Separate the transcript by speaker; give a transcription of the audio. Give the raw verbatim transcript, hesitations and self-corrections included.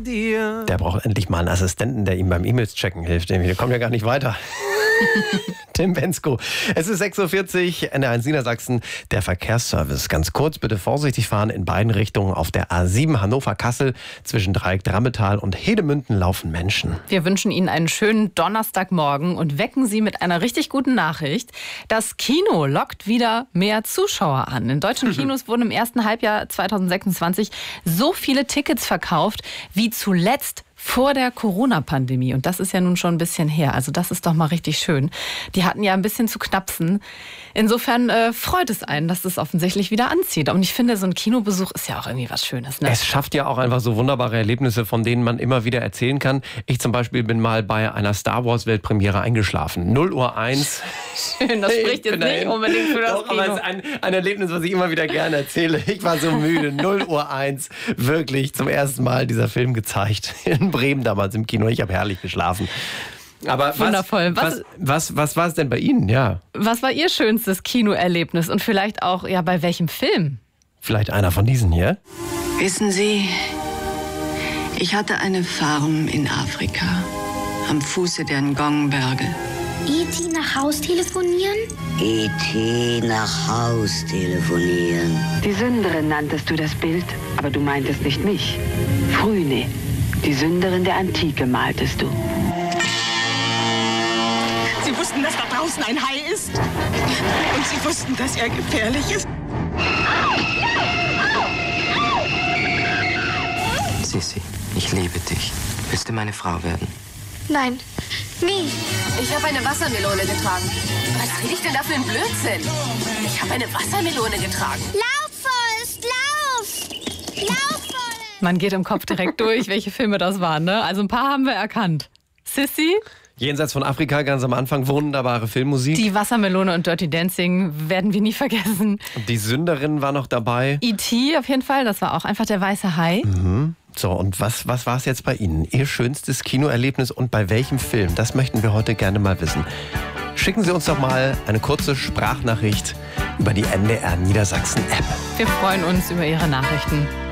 Speaker 1: bei dir.
Speaker 2: Der braucht endlich mal einen Assistenten, der ihm beim E-Mails-Checken hilft. Der kommt ja gar nicht weiter. Tim Bensko. Es ist sechs Uhr vierzig, N R eins Niedersachsen, der Verkehrsservice. Ganz kurz, bitte vorsichtig fahren in beiden Richtungen. Auf der A sieben Hannover-Kassel zwischen Dreieck Drammetal und Hedemünden laufen Menschen.
Speaker 3: Wir wünschen Ihnen einen schönen Donnerstagmorgen und wecken Sie mit einer richtig guten Nachricht. Das Kino lockt wieder mehr Zuschauer an. In deutschen Kinos wurden im ersten Halbjahr zwanzig sechsundzwanzig so viele Tickets verkauft wie zuletzt vor der Corona-Pandemie. Und das ist ja nun schon ein bisschen her. Also das ist doch mal richtig schön. Die hatten ja ein bisschen zu knapsen. Insofern äh, freut es einen, dass es offensichtlich wieder anzieht. Und ich finde, so ein Kinobesuch ist ja auch irgendwie was Schönes. Ne?
Speaker 2: Es schafft ja auch einfach so wunderbare Erlebnisse, von denen man immer wieder erzählen kann. Ich zum Beispiel bin mal bei einer Star Wars Weltpremiere eingeschlafen. null Uhr eins.
Speaker 3: Schön, das spricht jetzt nicht unbedingt für das
Speaker 2: Doch,
Speaker 3: Kino.
Speaker 2: aber es ist ein, ein Erlebnis, was ich immer wieder gerne erzähle. Ich war so müde. null Uhr eins. Wirklich zum ersten Mal dieser Film gezeigt. In Bremen damals im Kino. Ich habe herrlich geschlafen. Aber
Speaker 3: wundervoll.
Speaker 2: Was, was, was, was war es denn bei Ihnen? Ja.
Speaker 3: Was war Ihr schönstes Kinoerlebnis? Und vielleicht auch, ja, bei welchem Film?
Speaker 2: Vielleicht einer von diesen hier?
Speaker 4: Wissen Sie, ich hatte eine Farm in Afrika, am Fuße der Ngong-Berge.
Speaker 5: E T nach Haus telefonieren?
Speaker 6: E T nach Haus telefonieren.
Speaker 7: Die Sünderin nanntest du das Bild, aber du meintest nicht mich. Phryne, die Sünderin der Antike, maltest du.
Speaker 8: Sie wussten, dass da draußen ein Hai ist. Und Sie wussten, dass er gefährlich ist.
Speaker 9: Sissi, ich liebe dich. Willst du meine Frau werden?
Speaker 5: Nein, nie.
Speaker 10: Ich habe eine Wassermelone getragen. Was rede ich denn da für einen Blödsinn? Ich habe eine Wassermelone getragen.
Speaker 5: Lauf, Forrest, lauf! Lauf, Forrest!
Speaker 3: Man geht im Kopf direkt durch, welche Filme das waren, ne? Also ein paar haben wir erkannt. Sissi?
Speaker 2: Jenseits von Afrika, ganz am Anfang, wunderbare Filmmusik.
Speaker 3: Die Wassermelone und Dirty Dancing werden wir nie vergessen.
Speaker 2: Die Sünderin war noch dabei.
Speaker 3: E T auf jeden Fall, das war auch einfach der weiße Hai.
Speaker 2: Mhm. So, und was, was war es jetzt bei Ihnen? Ihr schönstes Kinoerlebnis und bei welchem Film? Das möchten wir heute gerne mal wissen. Schicken Sie uns doch mal eine kurze Sprachnachricht über die N D R Niedersachsen App.
Speaker 3: Wir freuen uns über Ihre Nachrichten.